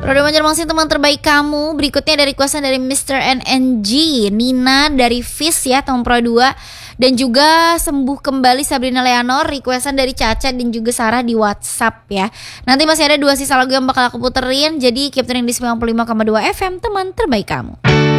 Roda Banjarmasin teman terbaik kamu. Berikutnya dari requestan dari Mr. NNG, Nina dari Fis ya, teman Pro 2. Dan juga Sembuh Kembali Sabrina Leonor, requestan dari Caca dan juga Sarah di WhatsApp ya. Nanti masih ada 2 sisa lagu yang bakal aku puterin. Jadi keep tuning di 95,2 FM, teman terbaik kamu.